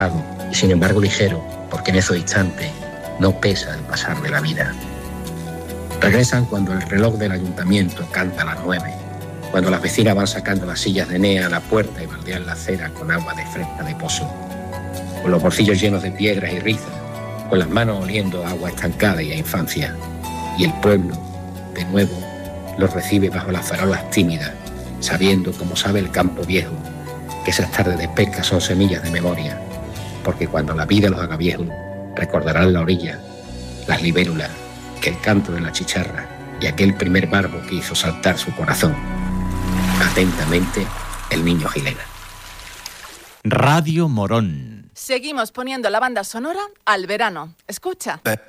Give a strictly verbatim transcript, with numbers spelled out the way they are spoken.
y sin embargo ligero, porque en esos instantes no pesa el pasar de la vida. Regresan cuando el reloj del ayuntamiento canta a las nueve, cuando las vecinas van sacando las sillas de Enea a la puerta y baldean la acera con agua de fresca de pozo, con los bolsillos llenos de piedras y rizas, con las manos oliendo a agua estancada y a infancia. Y el pueblo, de nuevo, los recibe bajo las farolas tímidas, sabiendo, como sabe el campo viejo, que esas tardes de pesca son semillas de memoria, porque cuando la vida los haga viejos, recordarán la orilla, las libélulas, que el canto de la chicharra y aquel primer barbo que hizo saltar su corazón. Atentamente, el niño Gilena. Radio Morón. Seguimos poniendo la banda sonora al verano. Escucha. Pe-